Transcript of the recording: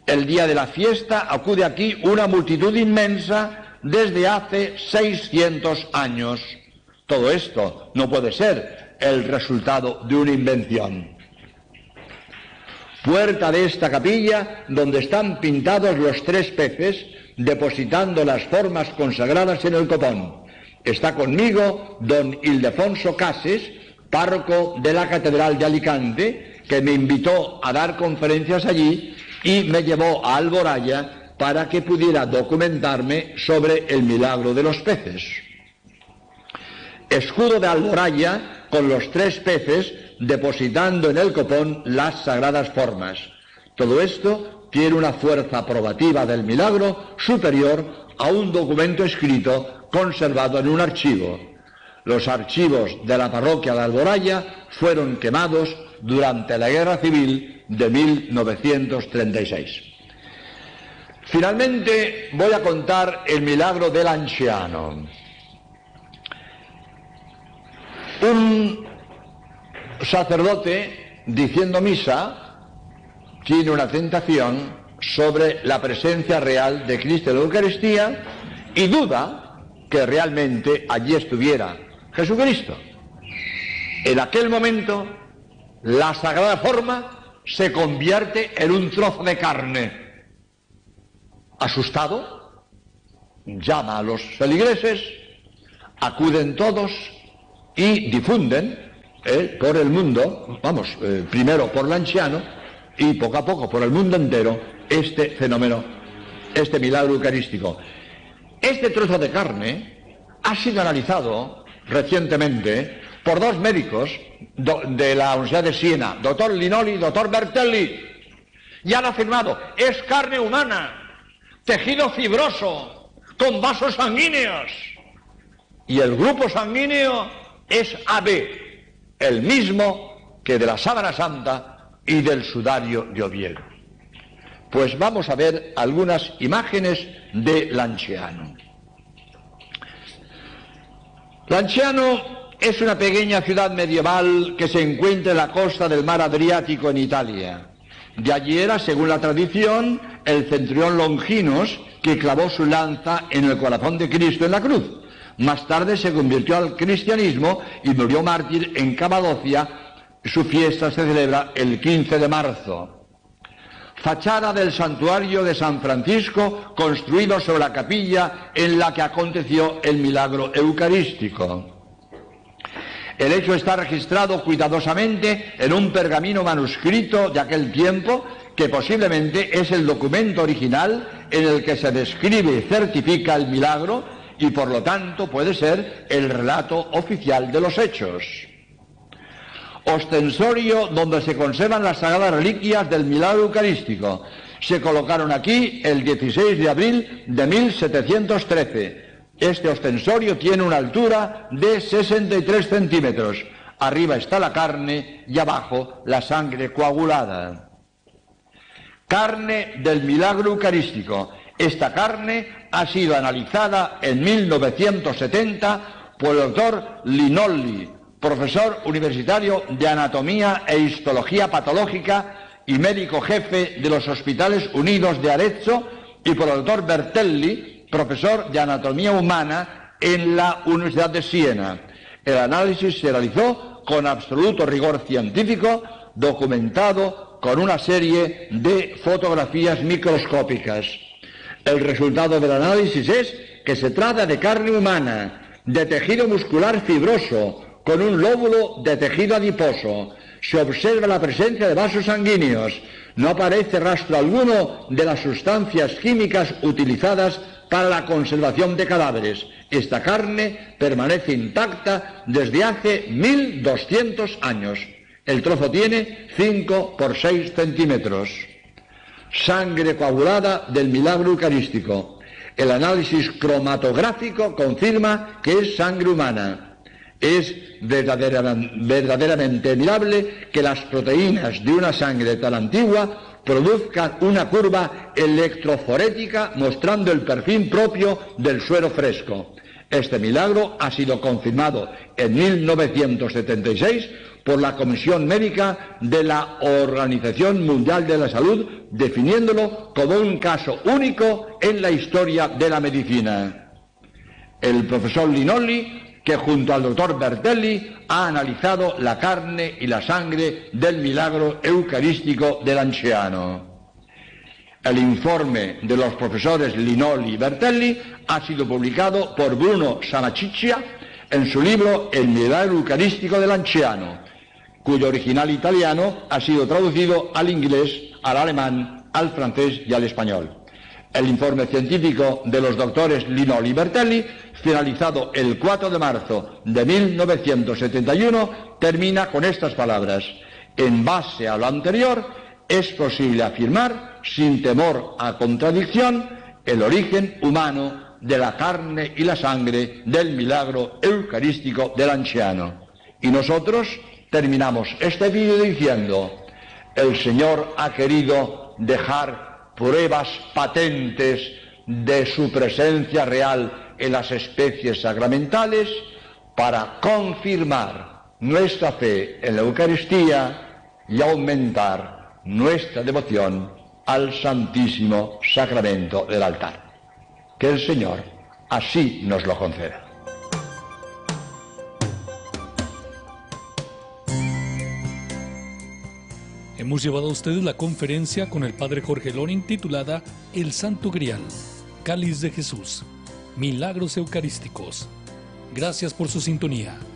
El día de la fiesta acude aquí una multitud inmensa desde hace 600 años. Todo esto no puede ser el resultado de una invención. Puerta de esta capilla donde están pintados los 3 peces depositando las formas consagradas en el copón. Está conmigo don Ildefonso Cases, párroco de la Catedral de Alicante, que me invitó a dar conferencias allí y me llevó a Alboraya para que pudiera documentarme sobre el milagro de los peces. Escudo de Alboraya con los 3 peces depositando en el copón las sagradas formas. Todo esto tiene una fuerza probativa del milagro superior a un documento escrito conservado en un archivo. Los archivos de la parroquia de Alboraya fueron quemados durante la Guerra Civil de 1936. Finalmente voy a contar el milagro del Lanciano. Un sacerdote, diciendo misa, tiene una tentación sobre la presencia real de Cristo en la Eucaristía y duda que realmente allí estuviera Jesucristo. En aquel momento, la sagrada forma se convierte en un trozo de carne. Asustado, llama a los feligreses, acuden todos y difunden por el mundo, primero por Lanciano y poco a poco por el mundo entero, este fenómeno, este milagro eucarístico. Este trozo de carne ha sido analizado recientemente por 2 médicos de la Universidad de Siena, doctor Linoli y doctor Bertelli, y han afirmado, es carne humana, tejido fibroso, con vasos sanguíneos, y el grupo sanguíneo es AB, el mismo que de la sábana santa y del sudario de Oviedo. Pues vamos a ver algunas imágenes de Lanciano. Lanciano es una pequeña ciudad medieval que se encuentra en la costa del mar Adriático en Italia. De allí era, según la tradición, el centurión Longinos que clavó su lanza en el corazón de Cristo en la cruz. Más tarde se convirtió al cristianismo y murió mártir en Capadocia. Su fiesta se celebra el 15 de marzo. Fachada del santuario de San Francisco, construido sobre la capilla en la que aconteció el milagro eucarístico. El hecho está registrado cuidadosamente en un pergamino manuscrito de aquel tiempo, que posiblemente es el documento original en el que se describe y certifica el milagro, y por lo tanto puede ser el relato oficial de los hechos. Ostensorio donde se conservan las sagradas reliquias del milagro eucarístico. Se colocaron aquí el 16 de abril de 1713. Este ostensorio tiene una altura de 63 centímetros. Arriba está la carne y abajo la sangre coagulada. Carne del milagro eucarístico. Esta carne ha sido analizada en 1970 por el doctor Linoli, profesor universitario de Anatomía e Histología Patológica y médico jefe de los Hospitales Unidos de Arezzo, y por el doctor Bertelli, profesor de Anatomía Humana en la Universidad de Siena. El análisis se realizó con absoluto rigor científico, documentado con una serie de fotografías microscópicas. El resultado del análisis es que se trata de carne humana, de tejido muscular fibroso, con un lóbulo de tejido adiposo. Se observa la presencia de vasos sanguíneos. No aparece rastro alguno de las sustancias químicas utilizadas para la conservación de cadáveres. Esta carne permanece intacta desde hace 1200 años. El trozo tiene 5 por 6 centímetros. Sangre coagulada del milagro eucarístico. El análisis cromatográfico confirma que es sangre humana. Es verdaderamente admirable que las proteínas de una sangre tan antigua produzcan una curva electroforética mostrando el perfil propio del suero fresco. Este milagro ha sido confirmado en 1976 por la Comisión Médica de la Organización Mundial de la Salud, definiéndolo como un caso único en la historia de la medicina. El profesor Linolli, que junto al doctor Bertelli ha analizado la carne y la sangre del milagro eucarístico del anciano. El informe de los profesores Linolli y Bertelli ha sido publicado por Bruno Samaciccia en su libro El milagro eucarístico del anciano, cuyo original italiano ha sido traducido al inglés, al alemán, al francés y al español. El informe científico de los doctores Linolli y Bertelli, finalizado el 4 de marzo de 1971, termina con estas palabras: en base a lo anterior, es posible afirmar, sin temor a contradicción, el origen humano de la carne y la sangre del milagro eucarístico del anciano. Y nosotros terminamos este vídeo diciendo: el Señor ha querido dejar pruebas patentes de su presencia real en las especies sacramentales para confirmar nuestra fe en la Eucaristía y aumentar nuestra devoción al Santísimo Sacramento del altar. Que el Señor así nos lo conceda. Hemos llevado a ustedes la conferencia con el Padre Jorge Loring titulada El Santo Grial, Cáliz de Jesús, Milagros Eucarísticos. Gracias por su sintonía.